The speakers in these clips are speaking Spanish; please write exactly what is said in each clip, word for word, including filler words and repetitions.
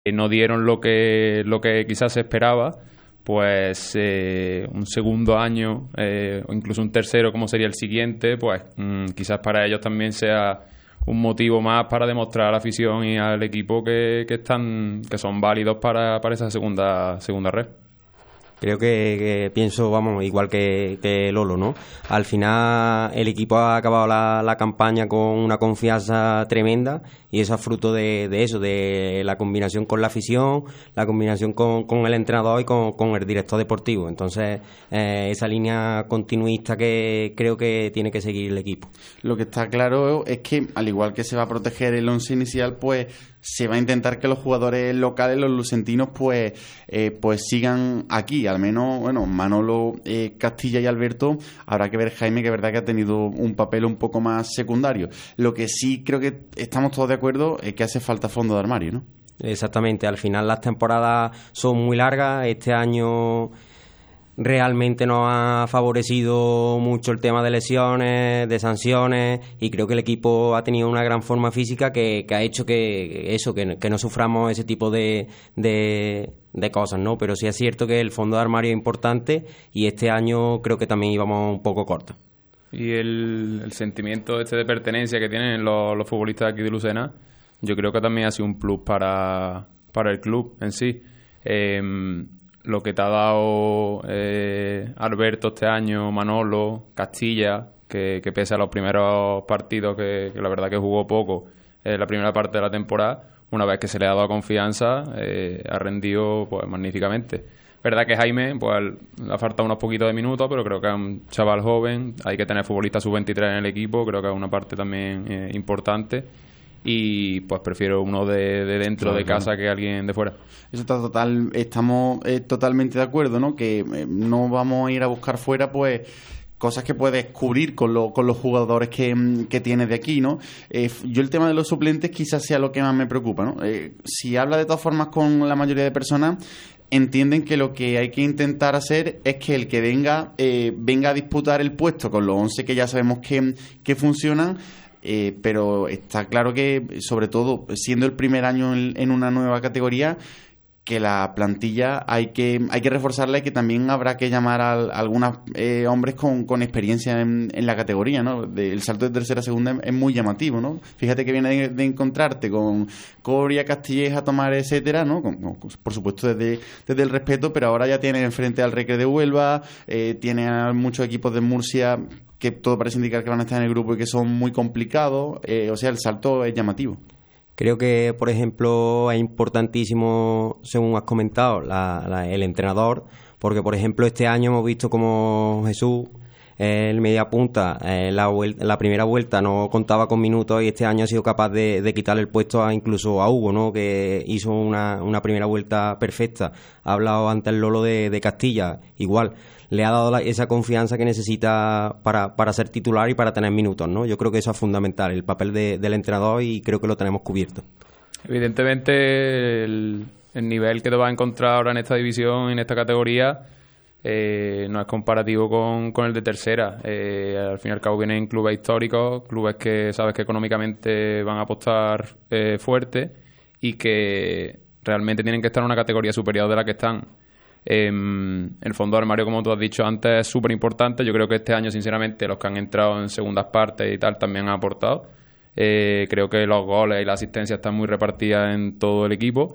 no dieron lo que, lo que quizás se esperaba, pues eh, un segundo año eh, o incluso un tercero como sería el siguiente, pues mmm, quizás para ellos también sea un motivo más para demostrar a la afición y al equipo que, que están que son válidos para, para esa segunda segunda red. Creo que, que pienso, vamos, igual que, que Lolo, ¿no? Al final el equipo ha acabado la, la campaña con una confianza tremenda y eso es fruto de, de eso, de la combinación con la afición, la combinación con, con el entrenador y con, con el director deportivo. Entonces, eh, esa línea continuista que creo que tiene que seguir el equipo. Lo que está claro es que, al igual que se va a proteger el once inicial, pues se va a intentar que los jugadores locales, los lucentinos, pues eh, pues sigan aquí. Al menos, bueno, Manolo, eh, Castilla y Alberto, habrá que ver Jaime, que es verdad que ha tenido un papel un poco más secundario. Lo que sí creo que estamos todos de acuerdo es que hace falta fondo de armario, ¿no? Exactamente, al final las temporadas son muy largas. Este año realmente nos ha favorecido mucho el tema de lesiones, de sanciones, y creo que el equipo ha tenido una gran forma física que, que ha hecho que eso, que, que no suframos ese tipo de, de, de cosas, ¿no? Pero sí es cierto que el fondo de armario es importante y este año creo que también íbamos un poco cortos. Y el, el sentimiento este de pertenencia que tienen los, los futbolistas aquí de Lucena, yo creo que también ha sido un plus para, para el club en sí. Eh, lo que te ha dado eh, Alberto este año, Manolo, Castilla, que, que pese a los primeros partidos, que, que la verdad que jugó poco, eh, la primera parte de la temporada, una vez que se le ha dado confianza, eh, ha rendido pues magníficamente. Verdad que Jaime, pues le ha faltado unos poquitos de minutos, pero creo que es un chaval joven, hay que tener futbolistas sub veintitrés en el equipo, creo que es una parte también eh, importante. Y pues prefiero uno de, de dentro claro, de casa claro. que alguien de fuera. Eso está total, estamos eh, totalmente de acuerdo, ¿no? Que eh, no vamos a ir a buscar fuera, pues cosas que puedes cubrir con, lo, con los jugadores que, que tienes de aquí, ¿no? Eh, yo el tema de los suplentes quizás sea lo que más me preocupa, ¿no? Eh, si habla de todas formas con la mayoría de personas, entienden que lo que hay que intentar hacer es que el que venga eh, venga a disputar el puesto con los once que ya sabemos que, que funcionan. Eh, pero está claro que, sobre todo siendo el primer año en, en una nueva categoría, que la plantilla hay que hay que reforzarla y que también habrá que llamar a, a algunos eh, hombres con, con experiencia en, en la categoría, ¿no? De, el salto de tercera a segunda es, es muy llamativo, ¿no? Fíjate que viene de, de encontrarte con Coria, Castilleja, Tomar, etcétera, ¿no? Con, con, por supuesto desde, desde el respeto, pero ahora ya tiene enfrente al Recre de Huelva, eh, tiene a muchos equipos de Murcia que todo parece indicar que van a estar en el grupo y que son muy complicados, eh, o sea, el salto es llamativo. Creo que, por ejemplo, es importantísimo, según has comentado, la, la, el entrenador, porque, por ejemplo, este año hemos visto como Jesús, el media punta, eh, la, vuelta, la primera vuelta no contaba con minutos y este año ha sido capaz de, de quitarle el puesto a, incluso a Hugo, ¿no? Que hizo una, una primera vuelta perfecta. Ha hablado antes el Lolo de, de Castilla, igual. Le ha dado la, esa confianza que necesita para, para ser titular y para tener minutos, ¿no? Yo creo que eso es fundamental, el papel de, del entrenador, y creo que lo tenemos cubierto. Evidentemente, el, el nivel que te vas a encontrar ahora en esta división, en esta categoría, eh, no es comparativo con, con el de tercera. Eh, al fin y al cabo vienen clubes históricos, clubes que sabes que económicamente van a apostar eh, fuerte y que realmente tienen que estar en una categoría superior de la que están. Eh, el fondo de armario, como tú has dicho antes, es súper importante. Yo creo que este año, sinceramente, los que han entrado en segundas partes y tal también han aportado. Eh, creo que los goles y la asistencia están muy repartidas en todo el equipo,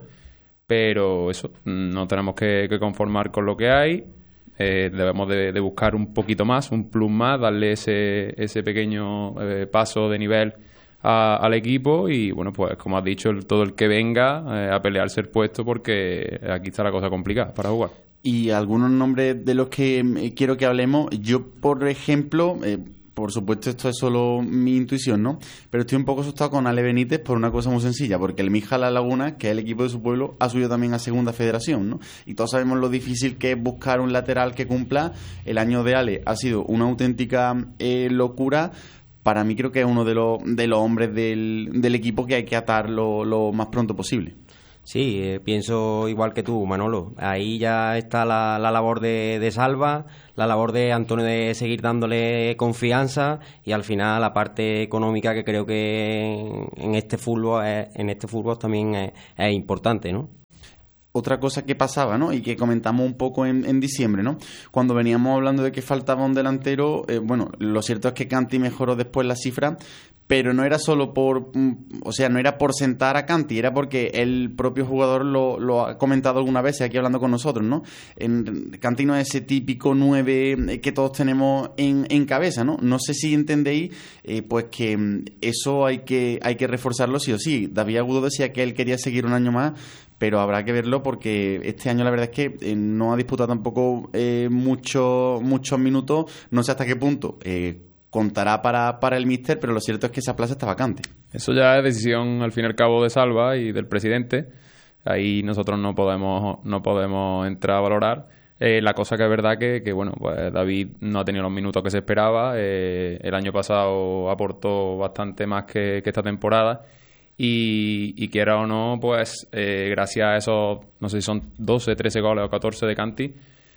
pero eso, no tenemos que, que conformar con lo que hay. Eh, debemos de, de buscar un poquito más, un plus más, darle ese, ese pequeño eh, paso de nivel a, al equipo y, bueno, pues como has dicho, el, todo el que venga eh, a pelearse el puesto, porque aquí está la cosa complicada para jugar. Y algunos nombres de los que eh, quiero que hablemos, yo, por ejemplo, eh, por supuesto esto es solo mi intuición, ¿no? Pero estoy un poco asustado con Ale Benítez por una cosa muy sencilla, porque el Mija La Laguna, que es el equipo de su pueblo, ha subido también a Segunda Federación, ¿no? Y todos sabemos lo difícil que es buscar un lateral que cumpla. El año de Ale ha sido una auténtica eh, locura. Para mí creo que es uno de los, de los hombres del, del equipo que hay que atar lo, lo más pronto posible. Sí, eh, pienso igual que tú, Manolo. Ahí ya está la, la labor de, de Salva, la labor de Antonio de seguir dándole confianza y al final la parte económica que creo que en este fútbol, es, en este fútbol también es, es importante, ¿no? Otra cosa que pasaba, ¿no? Y que comentamos un poco en, en diciembre, ¿no? Cuando veníamos hablando de que faltaba un delantero, eh, bueno, lo cierto es que Canti mejoró después la cifra, pero no era solo por, o sea, no era por sentar a Canti, era porque el propio jugador lo, lo ha comentado alguna vez aquí hablando con nosotros, ¿no? En, Canti no es ese típico nueve que todos tenemos en, en cabeza, ¿no? No sé si entendéis, eh, pues que eso hay que, hay que reforzarlo sí o sí. David Agudo decía que él quería seguir un año más, pero habrá que verlo porque este año la verdad es que eh, no ha disputado tampoco eh, mucho, muchos minutos, no sé hasta qué punto eh, contará para, para el míster, pero lo cierto es que esa plaza está vacante. Eso ya es decisión al fin y al cabo de Salva y del presidente, ahí nosotros no podemos, no podemos entrar a valorar. Eh, la cosa que es verdad que, que bueno, pues David no ha tenido los minutos que se esperaba, eh, el año pasado aportó bastante más que, que esta temporada. Y, y quiera o no, pues eh, gracias a esos, no sé si son doce, trece goles o catorce de Canti,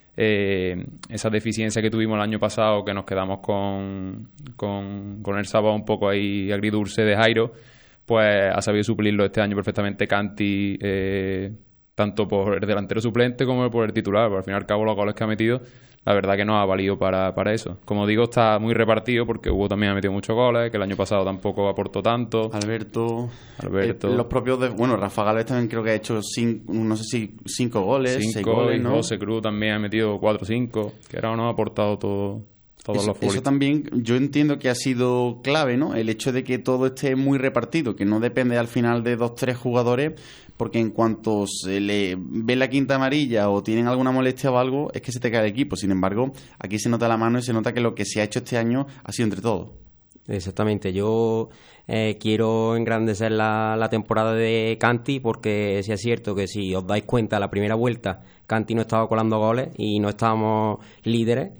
eh, esa deficiencia que tuvimos el año pasado, que nos quedamos con, con, con el sabor un poco ahí agridulce de Jairo, pues ha sabido suplirlo este año perfectamente Canti, eh, tanto por el delantero suplente como por el titular. Pero al fin y al cabo los goles que ha metido, la verdad que no ha valido para, para eso. Como digo, está muy repartido porque Hugo también ha metido muchos goles, que el año pasado tampoco aportó tanto. Alberto, Alberto. Eh, los propios de, bueno, Rafa Gálvez también creo que ha hecho cinco, no sé si cinco goles, cinco, seis goles, ¿no? José Cruz también ha metido cuatro o cinco, que ahora no ha aportado todo, todos eso, los futbolistas. Eso también yo entiendo que ha sido clave, ¿no? El hecho de que todo esté muy repartido, que no depende al final de dos, tres jugadores, porque en cuanto se le ve la quinta amarilla o tienen alguna molestia o algo, es que se te cae el equipo. Sin embargo, aquí se nota la mano y se nota que lo que se ha hecho este año ha sido entre todos. Exactamente, yo eh, quiero engrandecer la, la temporada de Canti porque sí es cierto que si os dais cuenta la primera vuelta Canti no estaba colando goles y no estábamos líderes,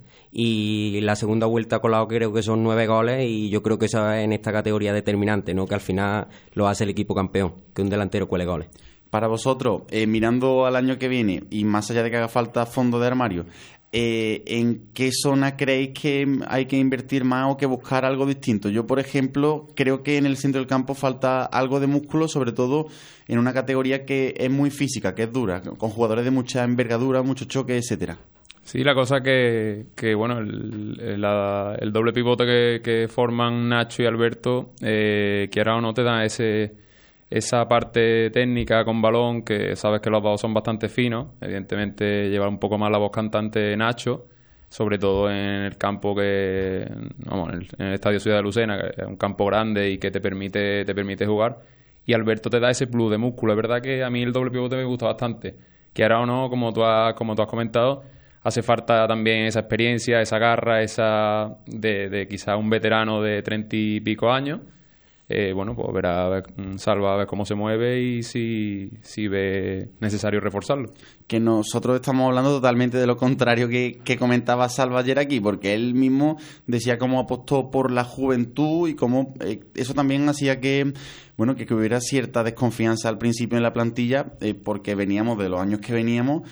y la segunda vuelta ha colado creo que son nueve goles y yo creo que eso es en esta categoría determinante, ¿no? Que al final lo hace el equipo campeón, que un delantero cuele goles. Para vosotros, eh, mirando al año que viene y más allá de que haga falta fondo de armario, eh, ¿en qué zona creéis que hay que invertir más o que buscar algo distinto? Yo, por ejemplo, creo que en el centro del campo falta algo de músculo, sobre todo en una categoría que es muy física, que es dura, con jugadores de mucha envergadura, mucho choque, etcétera. Sí, la cosa que, que bueno, el, el, la, el doble pivote que, que forman Nacho y Alberto, eh, quiera o no te da ese... esa parte técnica con balón, que sabes que los dos son bastante finos. Evidentemente lleva un poco más la voz cantante Nacho, sobre todo en el campo que vamos, en el, en el Estadio Ciudad de Lucena, que es un campo grande y que te permite te permite jugar. Y Alberto te da ese plus de músculo. Es verdad que a mí el doble pivote me gusta bastante, que ahora o no, como tú has, como tú has comentado, hace falta también esa experiencia, esa garra, esa de, de quizás un veterano de treinta y pico años. Eh, bueno, pues verá, a ver, Salva a ver cómo se mueve y si, si ve necesario reforzarlo. Que nosotros estamos hablando totalmente de lo contrario que, que comentaba Salva ayer aquí, porque él mismo decía cómo apostó por la juventud y cómo eh, eso también hacía que, bueno, que, que hubiera cierta desconfianza al principio en la plantilla, eh, porque veníamos de los años que veníamos.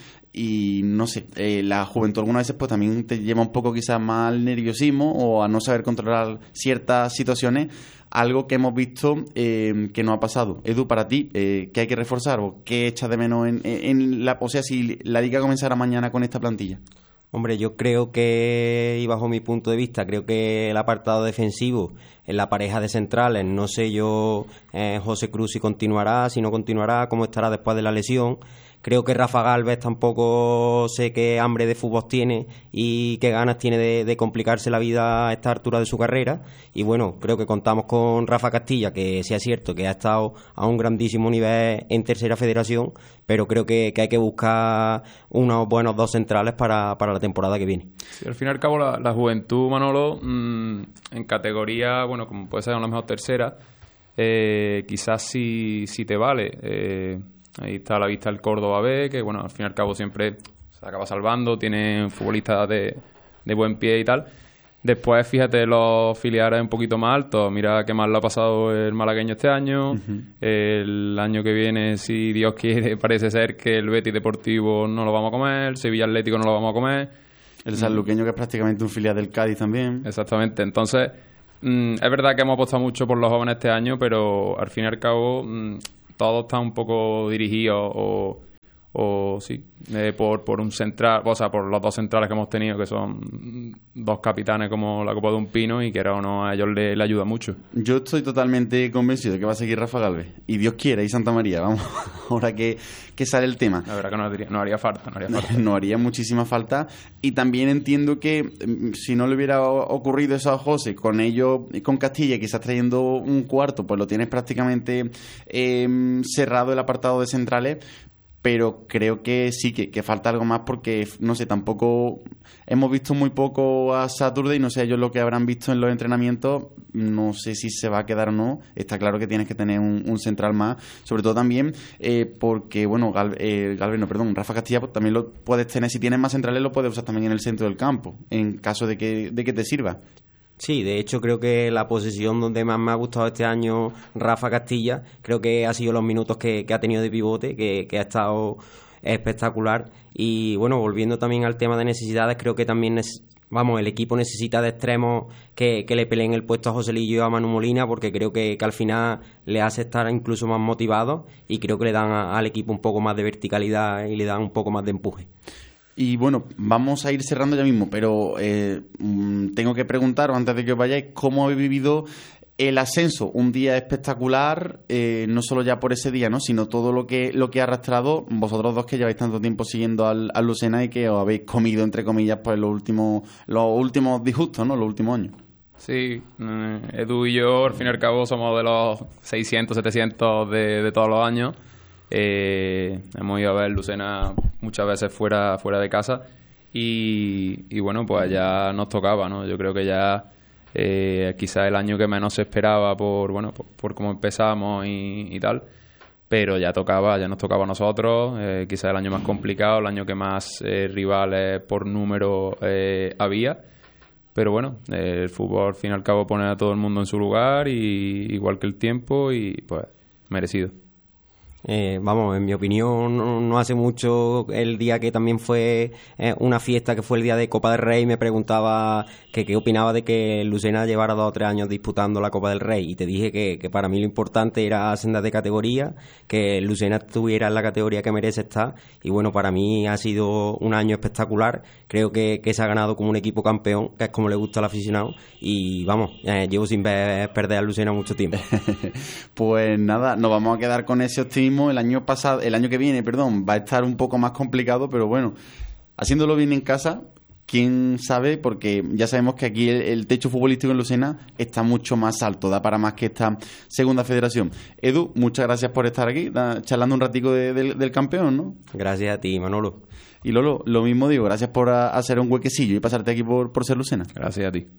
Y no sé, eh, la juventud algunas veces pues también te lleva un poco quizás más al nerviosismo o a no saber controlar ciertas situaciones, algo que hemos visto eh, que no ha pasado. Edu, para ti, eh, ¿qué hay que reforzar o qué echas de menos en, en la, o sea, si la liga comenzara mañana con esta plantilla? Hombre, yo creo que, y bajo mi punto de vista, creo que el apartado defensivo, en la pareja de centrales, no sé yo, eh, José Cruz si continuará, si no continuará, cómo estará después de la lesión. Creo que Rafa Gálvez tampoco sé qué hambre de fútbol tiene y qué ganas tiene de, de complicarse la vida a esta altura de su carrera. Y bueno, creo que contamos con Rafa Castilla, que sí es cierto que ha estado a un grandísimo nivel en Tercera Federación, pero creo que, que hay que buscar unos buenos dos centrales para, para la temporada que viene. Sí, al fin y al cabo, la, la juventud, Manolo, mmm, en categoría, bueno, como puede ser a lo mejor tercera, eh, quizás si, si te vale. Eh, Ahí está a la vista el Córdoba B, que bueno, al fin y al cabo siempre se acaba salvando, tiene futbolistas de, de buen pie y tal. Después, fíjate, los filiales un poquito más altos. Mira qué mal lo ha pasado el malagueño este año. Uh-huh. El año que viene, si Dios quiere, parece ser que el Betis Deportivo no lo vamos a comer, el Sevilla Atlético no lo vamos a comer. El sanluqueño, que es prácticamente un filial del Cádiz también. Exactamente. Entonces, mmm, es verdad que hemos apostado mucho por los jóvenes este año, pero al fin y al cabo mmm, todo está un poco dirigido o... o sí, eh, por, por un central, o sea, por los dos centrales que hemos tenido, que son dos capitanes como la copa de un pino, y que era o no, a ellos le, le ayuda mucho. Yo estoy totalmente convencido de que va a seguir Rafa Gálvez, y Dios quiera, y Santa María, vamos, ahora que, que sale el tema. La verdad que no haría, no haría falta, no haría falta. No haría muchísima falta, y también entiendo que si no le hubiera ocurrido eso a José, con ellos, con Castilla, quizás trayendo un cuarto, pues lo tienes prácticamente eh, cerrado el apartado de centrales. Pero creo que sí, que, que falta algo más porque, no sé, tampoco hemos visto muy poco a Saturday, no sé ellos lo que habrán visto en los entrenamientos, no sé si se va a quedar o no. Está claro que tienes que tener un, un central más, sobre todo también eh, porque, bueno, Gal, eh, Galvez, no, perdón, Rafa Castilla, pues también lo puedes tener, si tienes más centrales lo puedes usar también en el centro del campo, en caso de que, de que te sirva. Sí, de hecho creo que la posición donde más me ha gustado este año Rafa Castilla, creo que ha sido los minutos que, que ha tenido de pivote, que, que ha estado espectacular. Y bueno, volviendo también al tema de necesidades, creo que también neces- vamos, el equipo necesita de extremos que, que le peleen el puesto a Joselillo y a Manu Molina, porque creo que, que al final le hace estar incluso más motivados y creo que le dan a, al equipo un poco más de verticalidad y le dan un poco más de empuje. Y bueno, vamos a ir cerrando ya mismo, pero eh, tengo que preguntaros antes de que os vayáis, ¿cómo habéis vivido el ascenso? Un día espectacular, eh, no solo ya por ese día, ¿no?, sino todo lo que lo que ha arrastrado vosotros dos, que lleváis tanto tiempo siguiendo al, al Lucena y que os habéis comido, entre comillas, pues los últimos los últimos disgustos, ¿no?, los últimos años. Sí, eh, Edu y yo, al fin y al cabo, somos de los seiscientos, setecientos de, de todos los años. Eh, hemos ido a ver Lucena muchas veces fuera fuera de casa y, y bueno, pues ya nos tocaba, ¿no? Yo creo que ya eh, quizás el año que menos se esperaba por bueno por, por cómo empezamos y, y tal, pero ya tocaba, ya nos tocaba a nosotros, eh, quizás el año más complicado, el año que más eh, rivales por número eh, había. Pero bueno, eh, el fútbol al fin y al cabo pone a todo el mundo en su lugar, y igual que el tiempo, y pues merecido. Eh, vamos, en mi opinión, no, no hace mucho, el día que también fue eh, una fiesta, que fue el día de Copa del Rey, me preguntaba que qué opinaba de que Lucena llevara dos o tres años disputando la Copa del Rey, y te dije que, que para mí lo importante era ascender de categoría, que Lucena estuviera en la categoría que merece estar, y bueno, para mí ha sido un año espectacular. Creo que, que se ha ganado como un equipo campeón, que es como le gusta al aficionado, y vamos, eh, llevo sin ver perder a Lucena mucho tiempo. Pues nada, nos vamos a quedar con ese optimismo. El año pasado, el año que viene, perdón, va a estar un poco más complicado, pero bueno, haciéndolo bien en casa, quién sabe, porque ya sabemos que aquí el, el techo futbolístico en Lucena está mucho más alto, da para más que esta segunda federación. Edu, muchas gracias por estar aquí, da, charlando un ratico de, de, del campeón, ¿no? Gracias a ti, Manolo. Y Lolo, lo mismo digo, gracias por a, hacer un huequecillo y pasarte aquí por, por ser Lucena. Gracias a ti.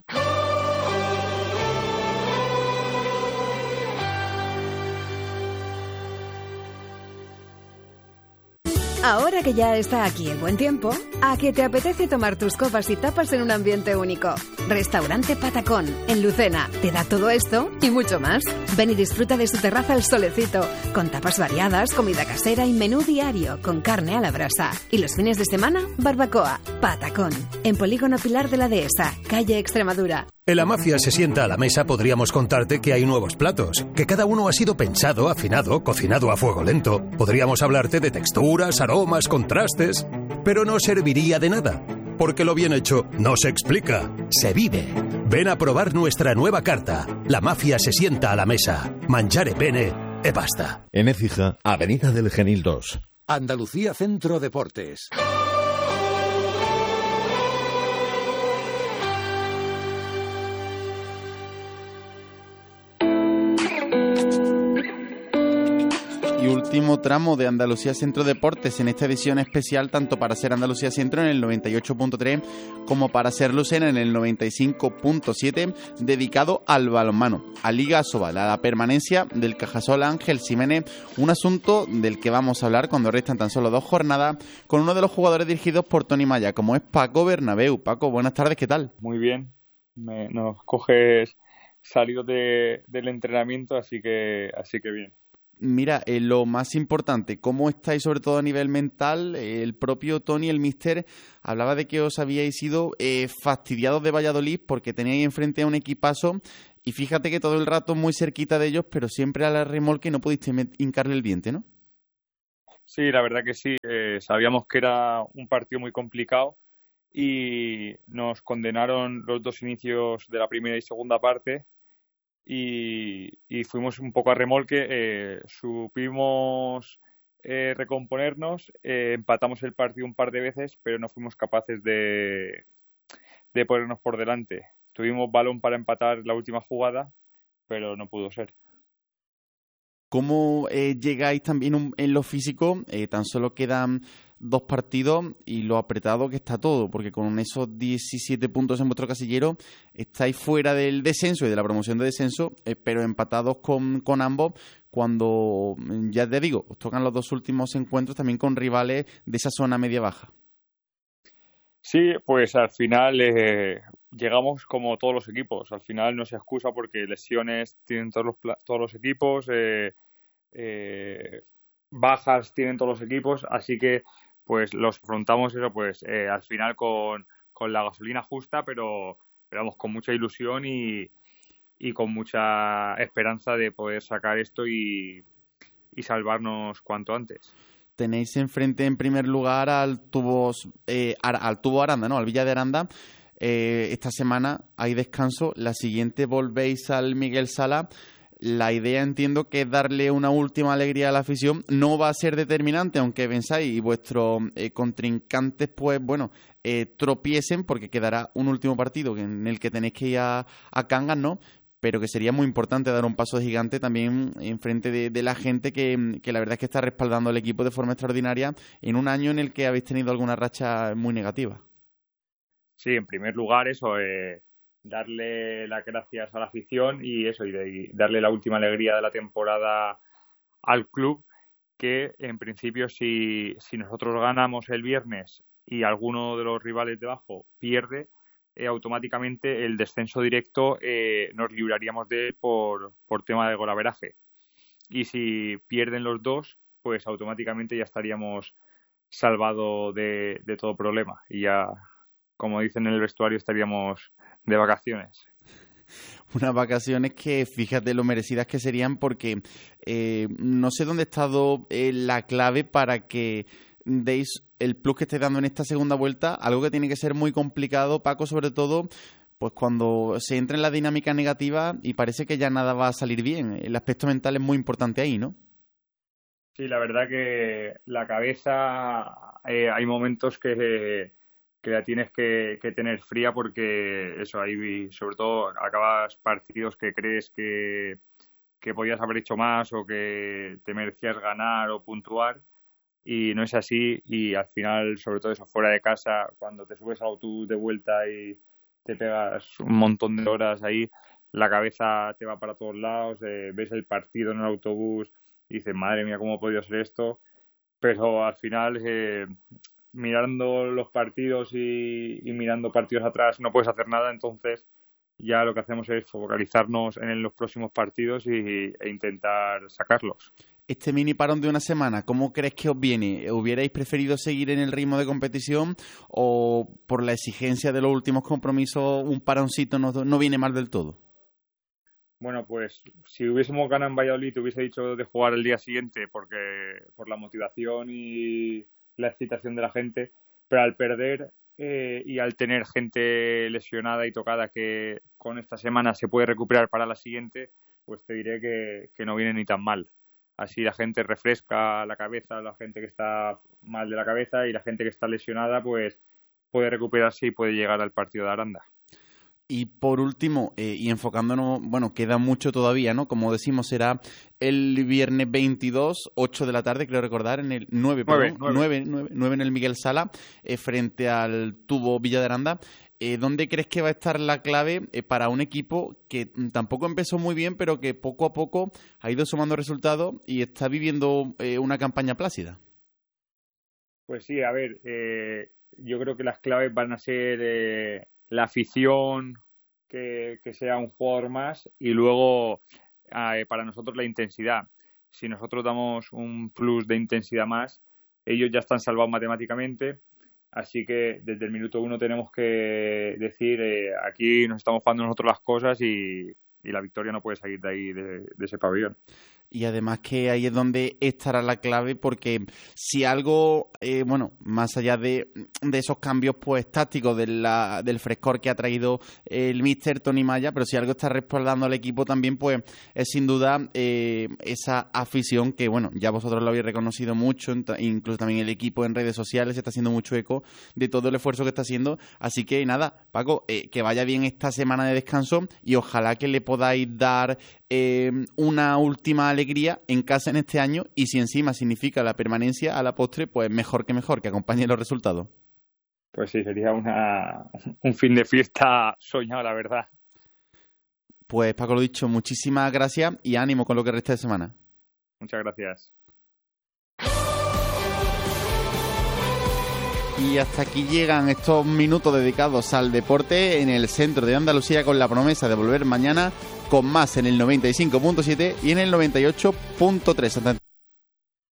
Ahora que ya está aquí el buen tiempo, ¿a que te apetece tomar tus copas y tapas en un ambiente único? Restaurante Patacón, en Lucena, te da todo esto y mucho más. Ven y disfruta de su terraza al solecito, con tapas variadas, comida casera y menú diario, con carne a la brasa. Y los fines de semana, barbacoa. Patacón, en Polígono Pilar de la Dehesa, calle Extremadura. En La Mafia se sienta a la mesa podríamos contarte que hay nuevos platos, que cada uno ha sido pensado, afinado, cocinado a fuego lento. Podríamos hablarte de texturas, aromas, contrastes, pero no serviría de nada, porque lo bien hecho no se explica, se vive. Ven a probar nuestra nueva carta. La Mafia se sienta a la mesa. Mangiare bene e basta. En Écija, Avenida del Genil dos. Andalucía Centro Deportes. Y último tramo de Andalucía Centro Deportes en esta edición especial, tanto para ser Andalucía Centro en el noventa y ocho punto tres como para ser Lucena en el noventa y cinco punto siete, dedicado al balonmano, a Liga Asobal, a la permanencia del Cajasol Ángel Ximénez, un asunto del que vamos a hablar cuando restan tan solo dos jornadas, con uno de los jugadores dirigidos por Tony Maya, como es Paco Bernabéu. Paco, buenas tardes, ¿qué tal? Muy bien. me, nos coges salidos de, del entrenamiento, así que, así que bien. Mira, eh, lo más importante, ¿cómo estáis sobre todo a nivel mental? Eh, el propio Tony, el míster, hablaba de que os habíais sido eh, fastidiados de Valladolid porque teníais enfrente a un equipazo y fíjate que todo el rato muy cerquita de ellos, pero siempre a la remolque no pudiste hincarle el diente, ¿no? Sí, la verdad que sí. Eh, sabíamos que era un partido muy complicado y nos condenaron los dos inicios de la primera y segunda parte. Y, y fuimos un poco a remolque, eh, supimos eh, recomponernos, eh, empatamos el partido un par de veces, pero no fuimos capaces de, de ponernos por delante. Tuvimos balón para empatar la última jugada, pero no pudo ser. ¿Cómo eh, llegáis también un, en lo físico? Eh, tan solo quedan dos partidos y lo apretado que está todo, porque con esos diecisiete puntos en vuestro casillero estáis fuera del descenso y de la promoción de descenso, eh, pero empatados con, con ambos cuando, ya te digo, os tocan los dos últimos encuentros también con rivales de esa zona media-baja. Sí, pues al final eh, llegamos como todos los equipos. Al final no se excusa porque lesiones tienen todos los, todos los equipos, eh, eh, bajas tienen todos los equipos, así que pues los afrontamos eso pues eh, al final con, con la gasolina justa, pero, pero vamos con mucha ilusión y, y con mucha esperanza de poder sacar esto y, y salvarnos cuanto antes. Tenéis enfrente en primer lugar al tubo, eh, al tubo Aranda, ¿no? Al Villa de Aranda. Eh, esta semana hay descanso, la siguiente volvéis al Miguel Sala. La idea entiendo que es darle una última alegría a la afición. No va a ser determinante, aunque pensáis y vuestros eh, contrincantes, pues bueno, eh, tropiecen, porque quedará un último partido en el que tenéis que ir a, a Cangas, ¿no? Pero que sería muy importante dar un paso de gigante también en frente de, de la gente que, que la verdad es que está respaldando al equipo de forma extraordinaria en un año en el que habéis tenido alguna racha muy negativa. Sí, en primer lugar eso, eh, darle las gracias a la afición y eso, y, de, y darle la última alegría de la temporada al club, que en principio si, si nosotros ganamos el viernes y alguno de los rivales de abajo pierde, eh, automáticamente el descenso directo eh, nos libraríamos de él por, por tema de golaveraje. Y si pierden los dos, pues automáticamente ya estaríamos salvados de, de todo problema y ya, como dicen en el vestuario, estaríamos de vacaciones. Unas vacaciones que fíjate lo merecidas que serían, porque eh, no sé dónde ha estado eh, la clave para que deis el plus que estáis dando en esta segunda vuelta, algo que tiene que ser muy complicado, Paco, sobre todo pues cuando se entra en la dinámica negativa y parece que ya nada va a salir bien. El aspecto mental es muy importante ahí, ¿no? Sí, la verdad que la cabeza, eh, hay momentos que, que la tienes que, que tener fría, porque eso, ahí sobre todo acabas partidos que crees que, que podías haber hecho más o que te merecías ganar o puntuar, y no es así, y al final, sobre todo eso, fuera de casa, cuando te subes al autobús de vuelta y te pegas un montón de horas ahí, la cabeza te va para todos lados, eh, ves el partido en el autobús y dices, madre mía, ¿cómo ha podido ser esto? Pero al final, eh, mirando los partidos y, y mirando partidos atrás, no puedes hacer nada. Entonces ya lo que hacemos es focalizarnos en los próximos partidos y, e intentar sacarlos. Este mini parón de una semana, ¿cómo crees que os viene? ¿Hubierais preferido seguir en el ritmo de competición o por la exigencia de los últimos compromisos un paroncito no, no viene mal del todo? Bueno, pues si hubiésemos ganado en Valladolid, te hubiese dicho de jugar el día siguiente, porque por la motivación y la excitación de la gente, pero al perder eh, y al tener gente lesionada y tocada que con esta semana se puede recuperar para la siguiente, pues te diré que, que no viene ni tan mal. Así la gente refresca la cabeza, la gente que está mal de la cabeza, y la gente que está lesionada pues puede recuperarse y puede llegar al partido de Aranda. Y por último, eh, y enfocándonos, bueno, queda mucho todavía, ¿no? Como decimos, será el viernes veintidós, ocho de la tarde, creo recordar, en el nueve, perdón, nueve, nueve, nueve en el Miguel Sala, eh, frente al Tubo Villa de Aranda. Eh, ¿Dónde crees que va a estar la clave eh, para un equipo que tampoco empezó muy bien, pero que poco a poco ha ido sumando resultados y está viviendo eh, una campaña plácida? Pues sí, a ver, eh, yo creo que las claves van a ser eh, la afición que, que sea un jugador más y luego eh, para nosotros la intensidad. Si nosotros damos un plus de intensidad más, ellos ya están salvados matemáticamente, así que desde el minuto uno tenemos que decir eh, aquí nos estamos jugando nosotros las cosas y, y la victoria no puede salir de ahí, de, de ese pabellón. Y además que ahí es donde estará la clave, porque si algo, eh, bueno, más allá de, de esos cambios pues tácticos, de la, del frescor que ha traído el míster Tony Maya, pero si algo está respaldando al equipo también, pues es sin duda eh, esa afición que, bueno, ya vosotros lo habéis reconocido mucho, incluso también el equipo en redes sociales se está haciendo mucho eco de todo el esfuerzo que está haciendo. Así que nada, Paco, eh, que vaya bien esta semana de descanso y ojalá que le podáis dar eh, una última alegría en casa en este año, y si encima significa la permanencia a la postre, pues mejor que mejor, que acompañe los resultados. Pues sí, sería una, un fin de fiesta soñado, la verdad. Pues Paco, lo dicho, muchísimas gracias y ánimo con lo que resta de semana. Muchas gracias. Y hasta aquí llegan estos minutos dedicados al deporte en el centro de Andalucía, con la promesa de volver mañana con más en el noventa y cinco punto siete y en el noventa y ocho punto tres. Hasta